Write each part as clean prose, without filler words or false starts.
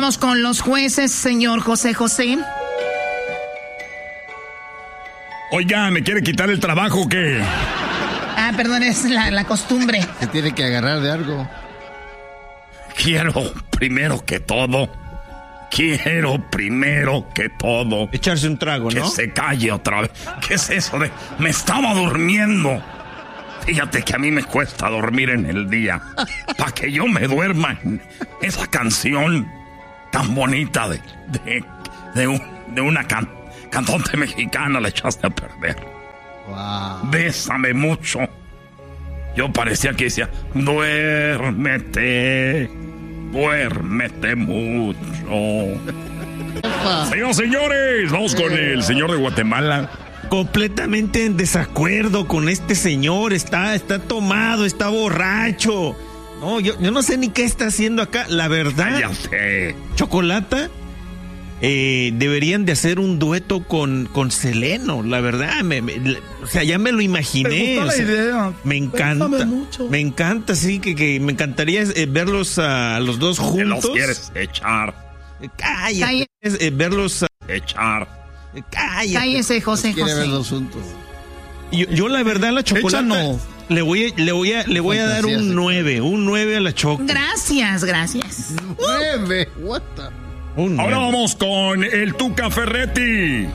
vamos con los jueces, señor José José. Oiga, ¿me quiere quitar el trabajo o qué? Perdón, es la costumbre. Se tiene que agarrar de algo. Quiero primero que todo echarse un trago, ¿no? Que se calle otra vez. ¿Qué es eso de me estaba durmiendo? Fíjate que a mí me cuesta dormir en el día. Para que yo me duerma en esa canción tan bonita de una cantante mexicana la echaste a perder. Wow. Bésame mucho. Yo parecía que decía, duérmete mucho. Señores, vamos con el señor de Guatemala. Completamente en desacuerdo con este señor. Está tomado, está borracho. No, yo no sé ni qué está haciendo acá. La verdad, Ya sé. Chocolata, deberían de hacer un dueto con Seleno. La verdad, o sea, ya me lo imaginé. Me gusta la idea. Me encanta. Bésame mucho. Me encanta, sí, que me encantaría verlos a los dos juntos. ¿Qué los quieres echar? Cállate. Verlos echar. Cállate. Cállese, José Quiere José. verlos juntos. Yo la verdad, la Chocolata Échanos. le voy a dar un 9 a la Choco. Gracias. 9. What the? Un Ahora 9. vamos con el Tuca Ferretti.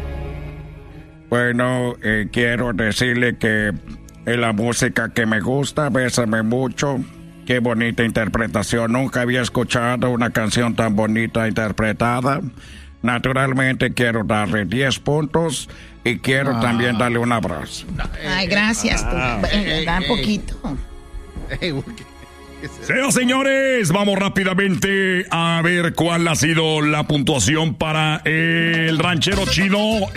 Bueno, quiero decirle que la música que me gusta, Bésame mucho. Qué bonita interpretación. Nunca había escuchado una canción tan bonita interpretada. Naturalmente quiero darle 10 puntos y quiero también darle un abrazo. Ay, gracias. Da poquito. Señores, vamos rápidamente a ver cuál ha sido la puntuación para el ranchero chido